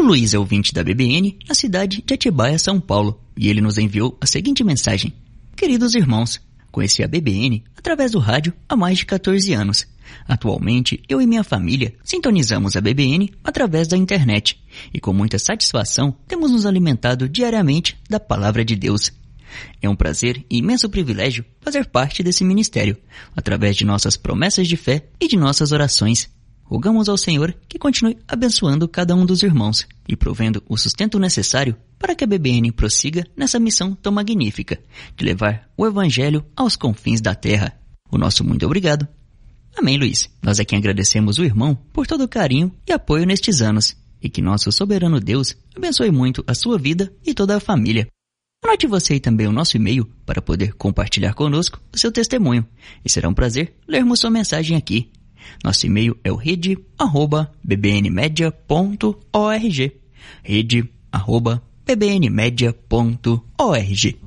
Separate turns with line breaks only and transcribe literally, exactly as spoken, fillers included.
Luiz é ouvinte da B B N na cidade de Atibaia, São Paulo, e ele nos enviou a seguinte mensagem. Queridos irmãos, conheci a B B N através do rádio há mais de quatorze anos. Atualmente, eu e minha família sintonizamos a B B N através da internet e com muita satisfação temos nos alimentado diariamente da Palavra de Deus. É um prazer e imenso privilégio fazer parte desse ministério, através de nossas promessas de fé e de nossas orações. Rogamos ao Senhor que continue abençoando cada um dos irmãos e provendo o sustento necessário para que a B B N prossiga nessa missão tão magnífica de levar o Evangelho aos confins da terra. O nosso muito obrigado. Amém, Luiz. Nós é quem agradecemos o irmão por todo o carinho e apoio nestes anos e que nosso soberano Deus abençoe muito a sua vida e toda a família. Anote você aí também o nosso e-mail para poder compartilhar conosco o seu testemunho e será um prazer lermos sua mensagem aqui. Nosso e-mail é o rede arroba b b n media ponto org rede arroba b b n media ponto org.